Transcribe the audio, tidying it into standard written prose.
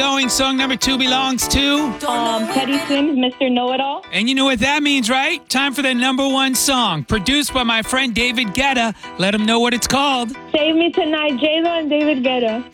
Going, song number 2 belongs to... Teddy Swims, Mr. Know-It-All. And you know what that means, right? Time for the number 1 song, produced by my friend David Guetta. Let him know what it's called. Save Me Tonight, J-Lo and David Guetta.